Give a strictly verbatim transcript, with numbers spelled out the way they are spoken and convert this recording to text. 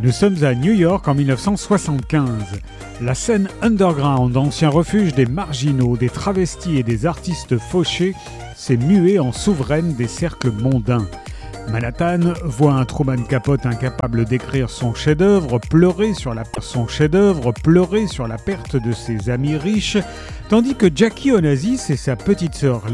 Nous sommes à New York en dix-neuf cent soixante-quinze. La scène underground, ancien refuge des marginaux, des travestis et des artistes fauchés, s'est muée en souveraine des cercles mondains. Manhattan voit un Truman Capote incapable d'écrire son chef-d'œuvre pleurer sur la son chef-d'œuvre pleurer sur la perte de ses amis riches, tandis que Jackie Onassis et sa petite sœur